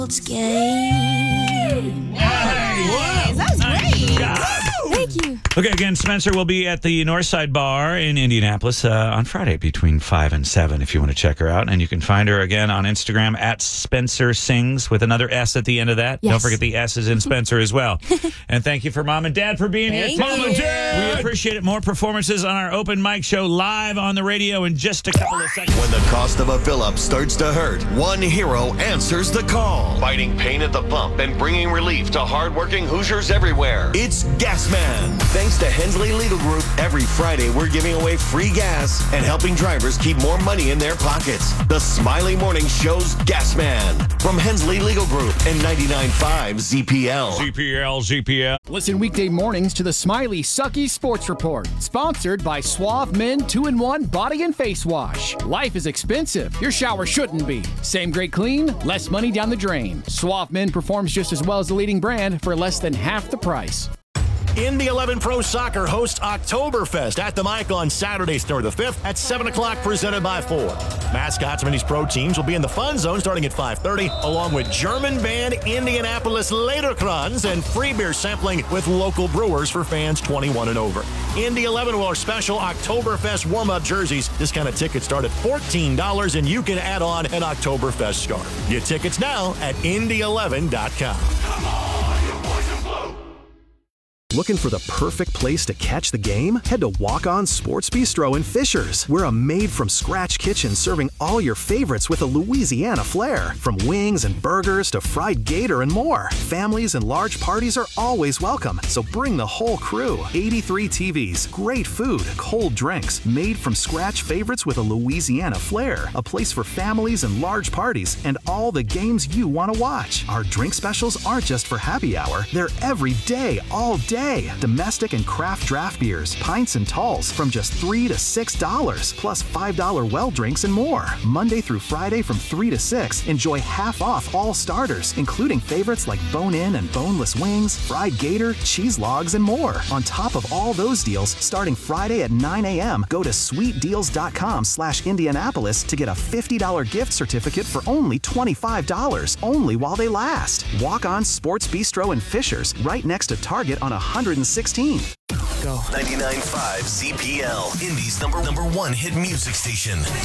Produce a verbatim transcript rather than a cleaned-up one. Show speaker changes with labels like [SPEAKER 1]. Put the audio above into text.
[SPEAKER 1] game.
[SPEAKER 2] Nice. That was
[SPEAKER 1] great.
[SPEAKER 2] job.
[SPEAKER 1] Thank you.
[SPEAKER 3] Okay, again, Spencer will be at the Northside Bar in Indianapolis uh, on Friday between five and seven if you want to check her out. And you can find her again on Instagram at Spencer Sings with another S at the end of that.
[SPEAKER 1] Yes.
[SPEAKER 3] Don't forget the S is in Spencer as well. And thank you for Mom and Dad for being
[SPEAKER 1] Thank
[SPEAKER 3] here.
[SPEAKER 1] Mom and
[SPEAKER 3] Dad! We appreciate it. More performances on our open mic show live on the radio in just a couple of seconds.
[SPEAKER 4] When the cost of a fill-up starts to hurt, one hero answers the call. Fighting pain at the pump and bringing relief to hardworking Hoosiers everywhere. It's Gasman. Thanks to Hensley Legal Group, every Friday we're giving away free gas and helping drivers keep more money in their pockets. The Smiley Morning Show's Gasman from Hensley Legal Group and ninety-nine point five Z P L.
[SPEAKER 3] Z P L, Z P L.
[SPEAKER 5] Listen weekday mornings to the Smiley Sucky Sports Report, sponsored by Suave Men two in one Body and Face Wash. Life is expensive. Your shower shouldn't be. Same great clean, less money down the drain. Suave Men performs just as well as the leading brand for less than half the price.
[SPEAKER 6] Indy eleven Pro Soccer hosts Oktoberfest at the Mic on Saturday, September the fifth at seven o'clock, presented by Ford. Mascots from these pro teams will be in the Fun Zone starting at five thirty, along with German band Indianapolis Lederkranz and free beer sampling with local brewers for fans twenty-one and over. Indy eleven will wear special Oktoberfest warm-up jerseys. Discounted tickets start at fourteen dollars, and you can add on an Oktoberfest scarf. Get tickets now at indy eleven dot com.
[SPEAKER 4] Come on, you boys in blue.
[SPEAKER 7] Looking for the perfect place to catch the game? Head to Walk-On Sports Bistro in Fishers. We're a made-from-scratch kitchen serving all your favorites with a Louisiana flair. From wings and burgers to fried gator and more. Families and large parties are always welcome, so bring the whole crew. eighty-three T Vs, great food, cold drinks, made-from-scratch favorites with a Louisiana flair. A place for families and large parties, and all the games you want to watch. Our drink specials aren't just for happy hour. They're every day, all day. Domestic and craft draft beers, pints and talls from just three to six dollars, plus five dollar well drinks and more. Monday through Friday from three to six, enjoy half off all starters, including favorites like bone-in and boneless wings, fried gator, cheese logs, and more. On top of all those deals, starting Friday at nine a.m., go to sweet deals dot com slash Indianapolis to get a fifty dollar gift certificate for only twenty-five dollars, only while they last. Walk On Sports Bistro in Fishers, right next to Target on one hundred sixteenth.
[SPEAKER 4] Go. ninety-nine point five Z P L, Indy's number, number one hit music station.